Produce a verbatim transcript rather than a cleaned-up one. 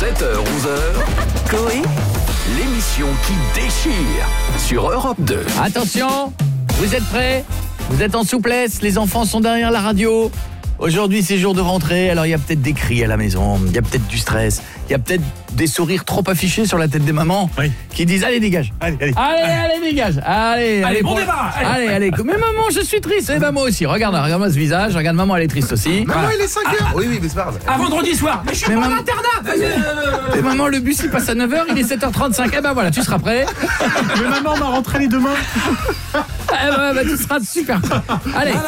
sept heures, onze heures, Coé, l'émission qui déchire sur Europe deux. Attention, vous êtes prêts? Vous êtes en souplesse, les enfants sont derrière la radio. Aujourd'hui, c'est jour de rentrée, alors il y a peut-être des cris à la maison, il y a peut-être du stress, il y a peut-être des sourires trop affichés sur la tête des mamans oui. qui disent « Allez, dégage !» Allez, allez. Allez, allez, dégage. Allez, allez, bon pour... débat. Allez, allez. Mais maman, je suis triste. Eh ben moi aussi. Regarde, regarde-moi ce visage. Regarde, maman, elle est triste aussi. Maman, Voilà. il est cinq heures. Ah, oui, oui, mais c'est pas grave. À vendredi soir. Mais je suis Mais pas maman- en internat. Mais maman, le bus il passe à neuf heures, il est sept heures trente-cinq. Eh ben voilà, tu seras prêt. Mais maman m'a rentré les deux mains. Eh ben, ben, tu seras super prêt. Allez.